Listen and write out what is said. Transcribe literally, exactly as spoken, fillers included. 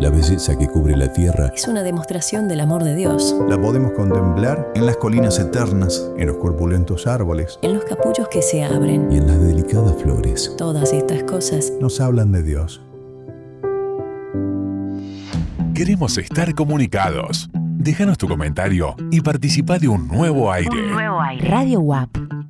La belleza que cubre la tierra es una demostración del amor de Dios. La podemos contemplar en las colinas eternas, en los corpulentos árboles, en los capullos que se abren y en las delicadas flores. Todas estas cosas nos hablan de Dios. Queremos estar comunicados. Déjanos tu comentario y participa de un nuevo aire. Un nuevo aire. Radio U A P.